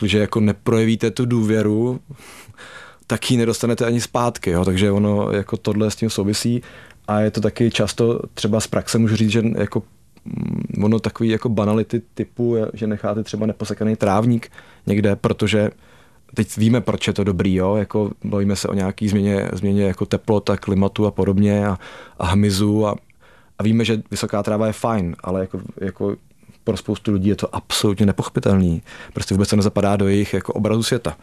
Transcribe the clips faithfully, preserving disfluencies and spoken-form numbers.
pakliže jako neprojevíte tu důvěru, tak ji nedostanete ani zpátky, jo? Takže ono jako tohle s tím souvisí a je to taky často třeba z praxe můžu říct, že jako ono takový jako banality typu, že necháte třeba neposekaný trávník někde, protože teď víme, proč je to dobrý, jo? Jako bavíme se o nějaký změně, změně jako teplota, klimatu a podobně a, a hmyzu a, a víme, že vysoká tráva je fajn, ale jako, jako pro spoustu lidí je to absolutně nepochopitelný. Prostě vůbec se nezapadá do jejich jako obrazu světa.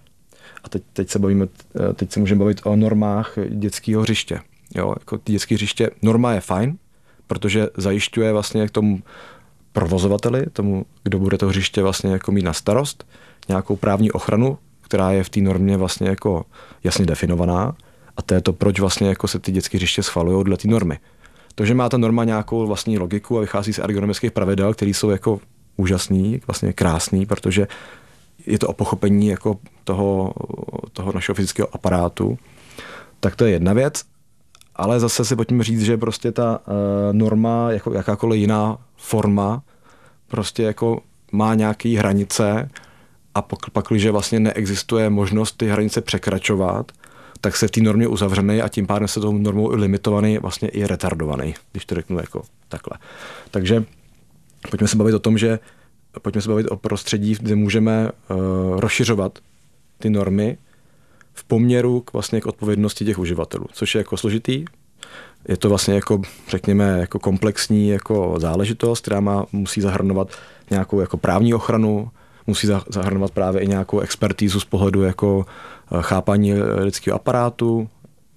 A teď, teď se bavíme, teď se můžeme bavit o normách dětského hřiště. Jo? Jako dětské hřiště, norma je fajn, protože zajišťuje vlastně k tomu provozovateli, tomu, kdo bude to hřiště vlastně jako mít na starost, nějakou právní ochranu, která je v té normě vlastně jako jasně definovaná a to je to, proč vlastně jako se ty dětské hřiště schvalují dle té normy. To, že má ta norma nějakou vlastní logiku a vychází z ergonomických pravidel, které jsou jako úžasný, vlastně krásný, protože je to o pochopení jako toho, toho našeho fyzického aparátu, tak to je jedna věc. Ale zase si pojďme říct, že prostě ta uh, norma, jako jakákoliv jiná forma, prostě jako má nějaké hranice a pak, pakliže vlastně neexistuje možnost ty hranice překračovat, tak se v té normě uzavřeme a tím pádem se tou normou i limitovaný, vlastně i retardovaný, když to řeknu jako takhle. Takže pojďme se bavit o tom, že pojďme se bavit o prostředí, kde můžeme uh, rozšiřovat ty normy v poměru k, vlastně k odpovědnosti těch uživatelů, což je jako složitý. Je to vlastně jako, řekněme, jako komplexní jako záležitost, která má, musí zahrnovat nějakou jako právní ochranu, musí zahrnovat právě i nějakou expertízu z pohledu jako chápání lidského aparátu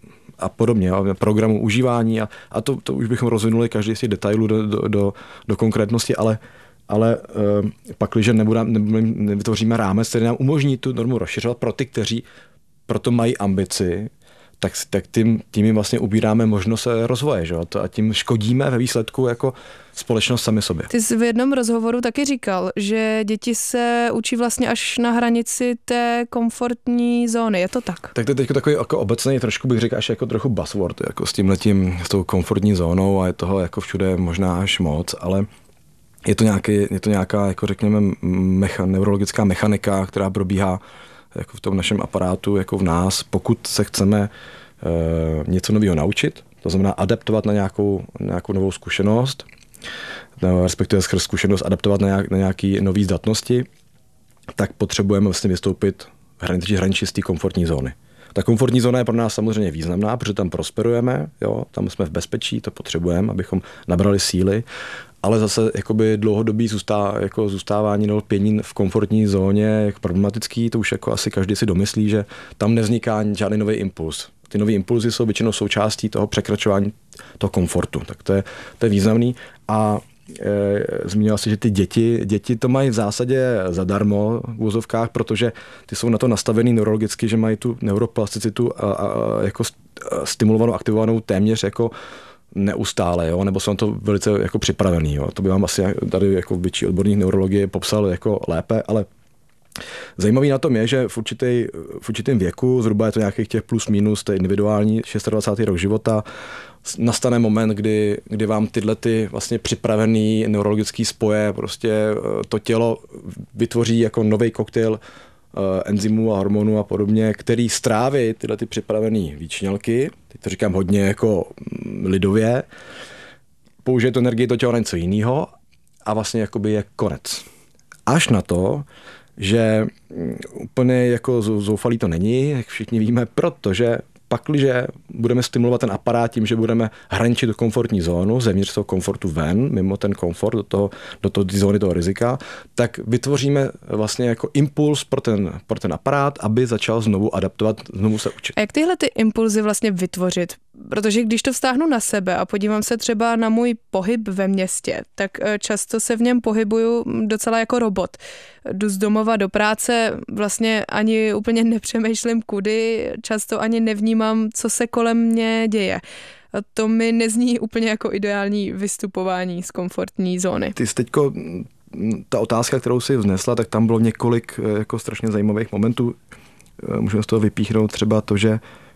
a podobně, jo, programu užívání a, a to, to už bychom rozvinuli každý z těch detailů do, do, do, do konkrétnosti, ale ale uh, pakliže nevytvoříme rámec, který nám umožní tu normu rozšiřovat pro ty, kteří proto mají ambici, tak, tak tím, tím jim vlastně ubíráme možnost rozvoje, že? A tím škodíme ve výsledku jako společnost sami sobě. Ty jsi v jednom rozhovoru taky říkal, že děti se učí vlastně až na hranici té komfortní zóny, je to tak? Tak to je teď takový jako obecný, trošku bych řekl až jako trochu buzzword, jako s tímhletím, s tou komfortní zónou a je toho jako všude možná až moc, ale je to, nějaký, je to nějaká, jako řekněme, mecha, neurologická mechanika, která probíhá jako v tom našem aparátu, jako v nás, pokud se chceme e, něco nového naučit, to znamená adaptovat na nějakou, nějakou novou zkušenost, no, respektive skrz zkušenost adaptovat na, nějak, na nějaké nové zdatnosti, tak potřebujeme vlastně vystoupit hraničí, hraničí z té komfortní zóny. Ta komfortní zóna je pro nás samozřejmě významná, protože tam prosperujeme, jo, tam jsme v bezpečí, to potřebujeme, abychom nabrali síly, ale zase jakoby dlouhodobý zůstá, jako zůstávání nebo pění v komfortní zóně je problematický, to už jako asi každý si domyslí, že tam nevzniká žádný nový impuls. Ty nový impulzy jsou většinou součástí toho překračování toho komfortu, tak to je, to je významný a e, zmínila si, že ty děti, děti to mají v zásadě zadarmo v úvozovkách, protože ty jsou na to nastavený neurologicky, že mají tu neuroplasticitu a, a, jako stimulovanou, aktivovanou téměř jako neustále, jo? Nebo jsou na to velice jako připravený. Jo? To by vám asi tady jako větší odborník neurologie popsal jako lépe, ale zajímavý na tom je, že v, určitý, v určitém věku, zhruba je to nějakých těch plus minus, to je individuální dvacátý šestý rok života, nastane moment, kdy, kdy vám tyhle ty vlastně připravený neurologický spoje, prostě to tělo vytvoří jako nový koktejl enzymů a hormonů a podobně, který stráví tyhle ty připravené výčnělky, teď to říkám hodně jako lidově, použije tu energii do těla na něco jiného a vlastně jakoby je konec. Až na to, že úplně jako zoufalý to není, jak všichni víme, protože pakliže budeme stimulovat ten aparát tím, že budeme hraničit do komfortní zónu, zevnitř toho komfortu ven, mimo ten komfort, do toho, do toho zóny toho rizika, tak vytvoříme vlastně jako impuls pro ten, pro ten aparát, aby začal znovu adaptovat, znovu se učit. A jak tyhle ty impulzy vlastně vytvořit? Protože když to vztáhnu na sebe a podívám se třeba na můj pohyb ve městě, tak často se v něm pohybuju docela jako robot. Jdu z domova do práce, vlastně ani úplně nepřemýšlím kudy, často ani nevnímám, co se kolem mě děje. A to mi nezní úplně jako ideální vystupování z komfortní zóny. Ty jsi teďko, ta otázka, kterou jsi vznesla, tak tam bylo několik jako strašně zajímavých momentů. Můžeme z toho vypíchnout třeba to, že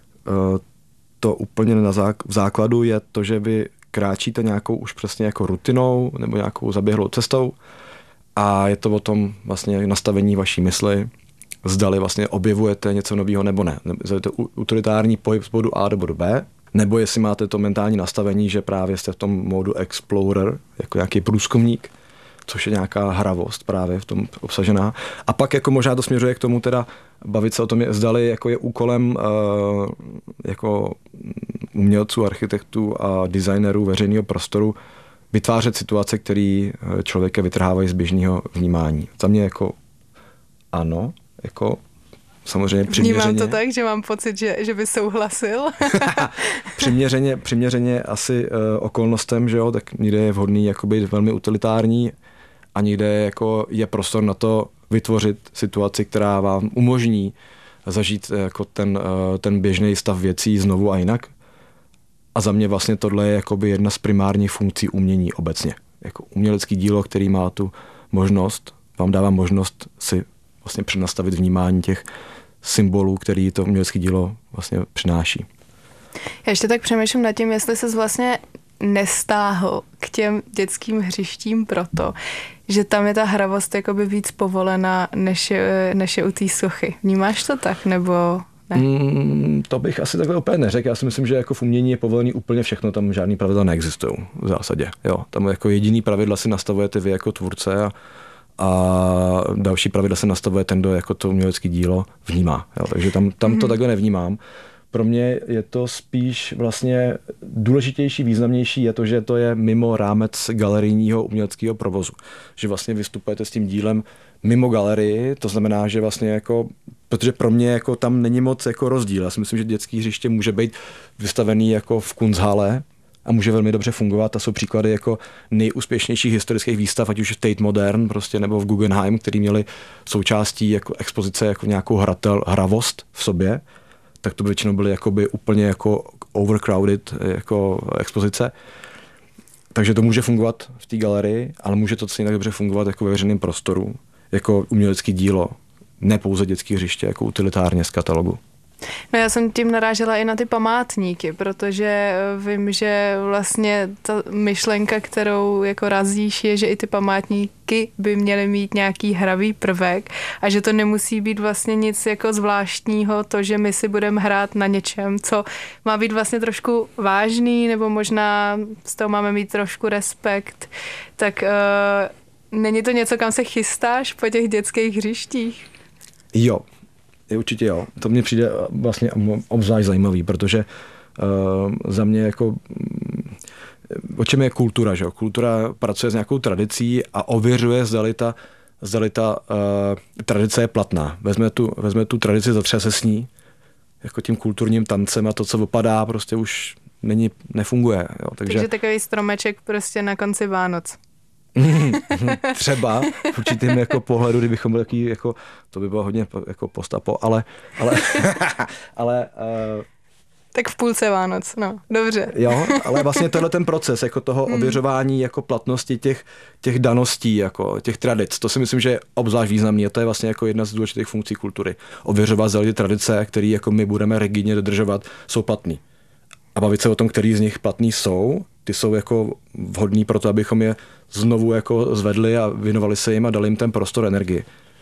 to úplně na zák- v základu je to, že vy kráčíte nějakou už přesně jako rutinou nebo nějakou zaběhlou cestou a je to o tom vlastně nastavení vaší mysli, zdali vlastně objevujete něco nového nebo ne. Je to utilitární pohyb z bodu A do bodu B, nebo jestli máte to mentální nastavení, že právě jste v tom módu explorer, jako nějaký průzkumník, což je nějaká hravost právě v tom obsažená. A pak jako možná to směřuje k tomu teda bavit se o tom, zdali jako je úkolem uh, jako umělců, architektů a designerů veřejného prostoru vytvářet situace, které člověka vytrhávají z běžného vnímání. Za mě jako ano, jako samozřejmě přiměřeně. Vnímám to tak, že mám pocit, že, že by souhlasil. přiměřeně, přiměřeně asi uh, okolnostem, že jo, tak někde je vhodný jako být velmi utilitární a někde jako je prostor na to vytvořit situaci, která vám umožní zažít jako ten, uh, ten běžný stav věcí znovu a jinak. A za mě vlastně tohle je jakoby jedna z primárních funkcí umění obecně. Jako umělecký dílo, který má tu možnost, vám dává možnost si vlastně přenastavit vnímání těch symbolů, který to umělecké dílo vlastně přináší. Já ještě tak přemýšlím nad tím, jestli ses vlastně nestáhl k těm dětským hřištím proto, že tam je ta hravost jakoby víc povolená, než je, než je u té sochy. Vnímáš to tak, nebo ne? Mm, to bych asi takhle úplně neřekl. Já si myslím, že jako v umění je povolený úplně všechno, tam žádný pravidla neexistují v zásadě. Jo, tam jako jediný pravidla si nastavujete vy jako tvůrce a a další pravidla se nastavuje ten, kdo jako to umělecké dílo vnímá. Jo, takže tam, tam mm-hmm. to takhle nevnímám. Pro mě je to spíš vlastně důležitější, významnější je to, že to je mimo rámec galerijního uměleckého provozu. Že vlastně vystupujete s tím dílem mimo galerii, to znamená, že vlastně jako, protože pro mě jako tam není moc jako rozdíl. Já si myslím, že dětské hřiště může být vystavený jako v Kunsthalle a může velmi dobře fungovat. A jsou příklady jako nejúspěšnějších historických výstav, ať už v Tate Modern prostě, nebo v Guggenheim, který měli součástí jako expozice jako nějakou hratel, hravost v sobě, tak to by většinou byly jakoby úplně jako overcrowded jako expozice. Takže to může fungovat v té galerii, ale může to stejně tak dobře fungovat jako ve veřejném prostoru, jako umělecké dílo, ne pouze dětské hřiště, jako utilitárně z katalogu. No já jsem tím narážela i na ty památníky, protože vím, že vlastně ta myšlenka, kterou jako razíš, je, že i ty památníky by měly mít nějaký hravý prvek a že to nemusí být vlastně nic jako zvláštního, to, že my si budeme hrát na něčem, co má být vlastně trošku vážný, nebo možná z toho máme mít trošku respekt, tak uh, není to něco, kam se chystáš po těch dětských hřištích? Jo. Určitě jo. To mně přijde vlastně obzvlášť zajímavý, protože uh, za mě jako o čem je kultura, že jo? Kultura pracuje s nějakou tradicí a ověřuje, zdali ta, zdali ta uh, tradice je platná. Vezme tu, vezme tu tradici, zatřese s ní, jako tím kulturním tancem a to, co opadá, prostě už není, nefunguje. Jo? Takže, Takže takový stromeček prostě na konci Vánoc. Třeba v určitém jako pohledu, kdybychom byli takový, jako, to by bylo hodně jako postapo, ale ale, ale uh, tak v půlce Vánoc, no, dobře. Jo, ale vlastně tenhle ten proces jako toho ověřování jako platnosti těch, těch daností, jako těch tradic, to si myslím, že je obzvlášť významný a to je vlastně jako jedna z důležitých funkcí kultury. Ověřovat, zda ty tradice, které jako my budeme rigidně dodržovat, jsou platný. A bavit se o tom, který z nich platný jsou, ty jsou jako vhodný pro to, abychom je znovu jako zvedli a věnovali se jim a dali jim ten prostor, energii.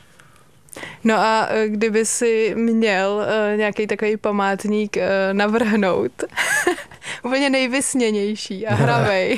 No a kdyby si měl uh, nějaký takový památník uh, navrhnout, úplně nejvysněnější a hravej.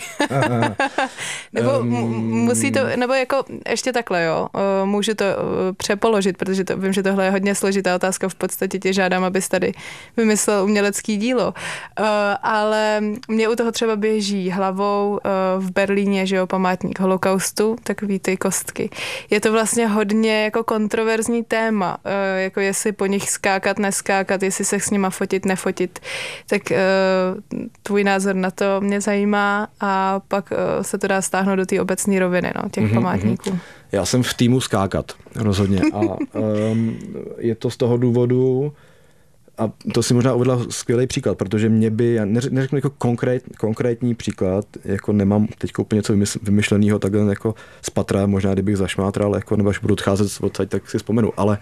nebo m- musí to, nebo jako ještě takhle, jo, uh, můžu to uh, přepoložit, protože to, vím, že tohle je hodně složitá otázka, v podstatě tě žádám, abys tady vymyslel umělecký dílo. Uh, ale mě u toho třeba běží hlavou uh, v Berlíně, že jo, památník holokaustu, takový ty kostky. Je to vlastně hodně jako kontroverzní téma, jako jestli po nich skákat, neskákat, jestli se s nima fotit, nefotit, tak tvůj názor na to mě zajímá a pak se to dá stáhnout do té obecné roviny, no, těch mm-hmm, památníků. Já jsem v týmu skákat, rozhodně. A um, je to z toho důvodu, a to si možná uvedla skvělý příklad, protože mě by, já neřeknu jako konkrét, konkrétní příklad, jako nemám teď úplně něco vymyšleného takhle jako z patra, možná kdybych zašmátral, jako, nebo až budu odcházet odsaď, tak si vzpomenu, ale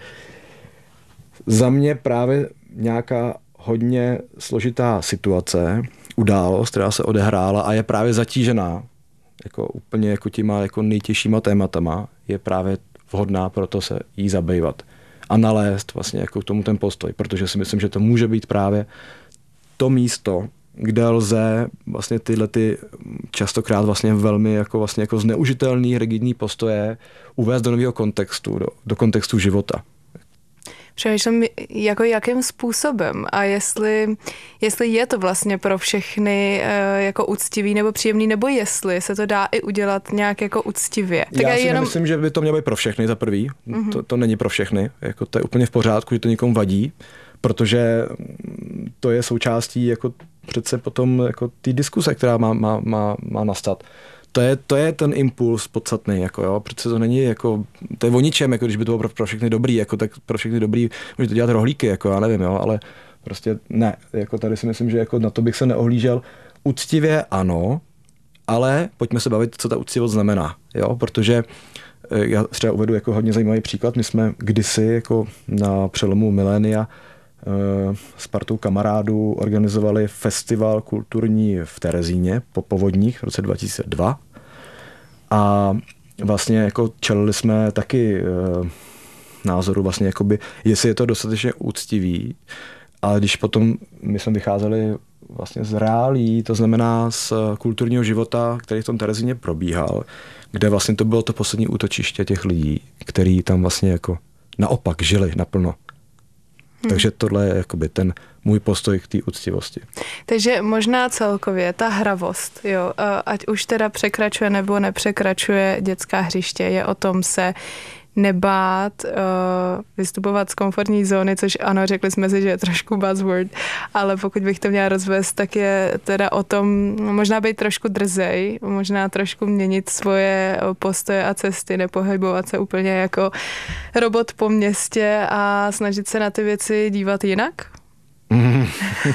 za mě právě nějaká hodně složitá situace, událost, která se odehrála a je právě zatížená jako úplně jako těma jako nejtěžšíma tématama, je právě vhodná pro to se jí zabývat a nalézt vlastně jako k tomu ten postoj, protože si myslím, že to může být právě to místo, kde lze vlastně tyhle ty častokrát vlastně velmi jako vlastně jako zneužitelný rigidní postoje uvést do nového kontextu, do, do kontextu života. Přemýšlím, jako jakým způsobem a jestli, jestli je to vlastně pro všechny jako úctivý nebo příjemný, nebo jestli se to dá i udělat nějak jako úctivě. Tak já si jenom... myslím, že by to mělo být pro všechny za prvý. Mm-hmm. To, to není pro všechny. Jako to je úplně v pořádku, že to někomu vadí, protože to je součástí jako přece potom jako té diskuse, která má, má, má, má nastat. To je, to je ten impuls podstatný, jako jo, protože to není jako, to je o ničem, jako když by to bylo pro, pro všechny dobrý, jako tak pro všechny dobrý, můžete dělat rohlíky, jako já nevím, jo, ale prostě ne, jako tady si myslím, že jako na to bych se neohlížel. Úctivě ano, ale pojďme se bavit, co ta úctivost znamená, jo, protože já třeba uvedu jako hodně zajímavý příklad, my jsme kdysi jako na přelomu milénia s partou kamarádů organizovali festival kulturní v Terezíně po povodních v roce dva tisíce dva a vlastně jako čelili jsme taky názoru vlastně jakoby, jestli je to dostatečně úctivý, ale když potom my jsme vycházeli vlastně z reálí, to znamená z kulturního života, který v tom Terezíně probíhal, kde vlastně to bylo to poslední útočiště těch lidí, kteří tam vlastně jako naopak žili naplno. Hmm. Takže tohle je jakoby ten můj postoj k té úctivosti. Takže možná celkově ta hravost, jo, ať už teda překračuje nebo nepřekračuje dětská hřiště, je o tom se nebát uh, vystupovat z komfortní zóny, což ano, řekli jsme si, že je trošku buzzword, ale pokud bych to měla rozvést, tak je teda o tom možná být trošku drzej, možná trošku měnit svoje postoje a cesty, nepohybovat se úplně jako robot po městě a snažit se na ty věci dívat jinak. Mm.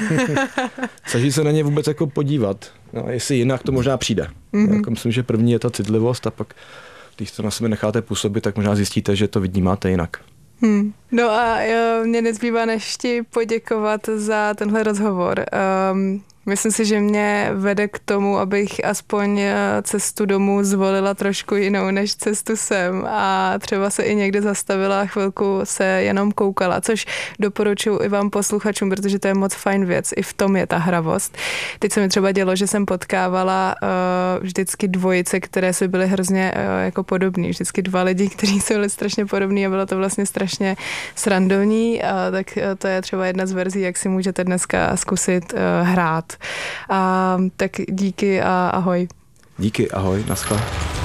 Snažit se na ně vůbec jako podívat. No, jestli jinak, to možná přijde. Mm-hmm. Jako myslím, že první je ta citlivost a pak když to na sebe necháte působit, tak možná zjistíte, že to vnímáte jinak. Hmm. No a jo, mě nezbývá než ti poděkovat za tenhle rozhovor. Um, myslím si, že mě vede k tomu, abych aspoň cestu domů zvolila trošku jinou než cestu sem a třeba se i někde zastavila a chvilku se jenom koukala, což doporučuji i vám posluchačům, protože to je moc fajn věc. I v tom je ta hravost. Teď se mi třeba dělo, že jsem potkávala uh, vždycky dvojice, které si byly hrozně uh, jako podobný. Vždycky dva lidi, kteří jsou byli strašně podobný a bylo to vlastně strašně srandovní. Uh, tak uh, to je třeba jedna z verzí, jak si můžete dneska zkusit uh, hrát. A, tak díky a ahoj. Díky, ahoj, naschle.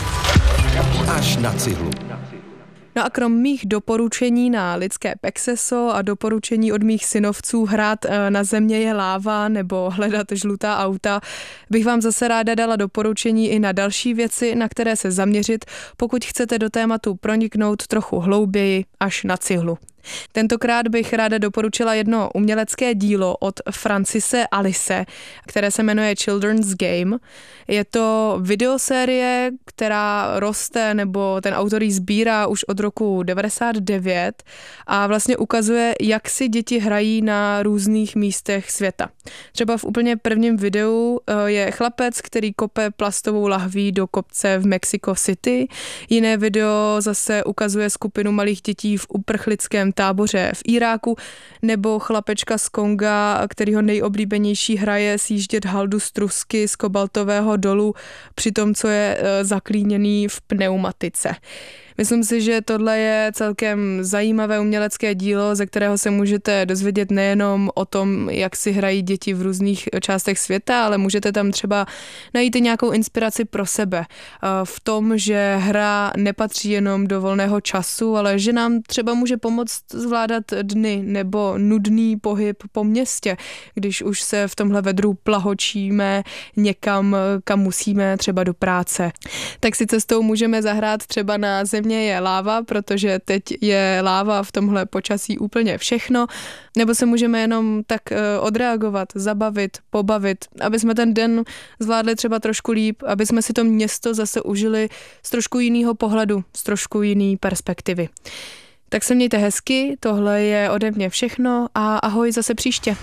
Až na cihlu. No a krom mých doporučení na lidské pexeso a doporučení od mých synovců hrát Na země je láva nebo hledat žlutá auta, bych vám zase ráda dala doporučení i na další věci, na které se zaměřit, pokud chcete do tématu proniknout trochu hlouběji až na cihlu. Tentokrát bych ráda doporučila jedno umělecké dílo od Francise Alice, které se jmenuje Children's Game. Je to videosérie, která roste, nebo ten autor ji sbírá už od roku devadesát devět a vlastně ukazuje, jak si děti hrají na různých místech světa. Třeba v úplně prvním videu je chlapec, který kope plastovou lahví do kopce v Mexico City. Jiné video zase ukazuje skupinu malých dětí v uprchlickém táboře v Iráku, nebo chlapečka z Konga, kterýho nejoblíbenější hra je sjíždět haldu z trusky z kobaltového dolu, při tom, co je zaklíněný v pneumatice. Myslím si, že tohle je celkem zajímavé umělecké dílo, ze kterého se můžete dozvědět nejenom o tom, jak si hrají děti v různých částech světa, ale můžete tam třeba najít i nějakou inspiraci pro sebe. V tom, že hra nepatří jenom do volného času, ale že nám třeba může pomoct zvládat dny nebo nudný pohyb po městě, když už se v tomhle vedru plahočíme někam, kam musíme, třeba do práce. Tak si cestou můžeme zahrát třeba Na země je láva, protože teď je láva v tomhle počasí úplně všechno, nebo se můžeme jenom tak odreagovat, zabavit, pobavit, aby jsme ten den zvládli třeba trošku líp, aby jsme si to město zase užili z trošku jiného pohledu, z trošku jiný perspektivy. Tak se mějte hezky, tohle je ode mě všechno a ahoj zase příště.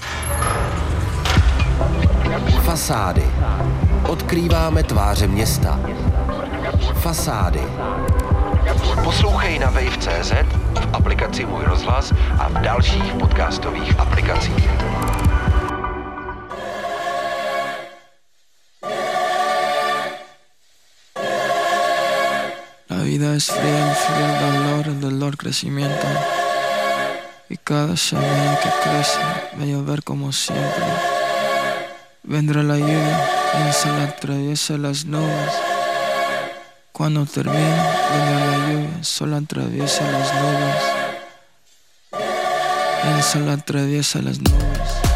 Fasády. Odkrýváme tváře města. Fasády. Poslouchej na wave tečka cé zet, v aplikaci Můj rozhlas a v dalších podcastových aplikacích. La vida es fría, el frío, el dolor, el dolor, crecimiento. Y cada semilla que crece va a llover como siempre. Vendrá la lluvia y el sol atraviesa las nubes. Cuando termine, vendrá la lluvia, el sol atraviesa las nubes. El sol atraviesa las nubes.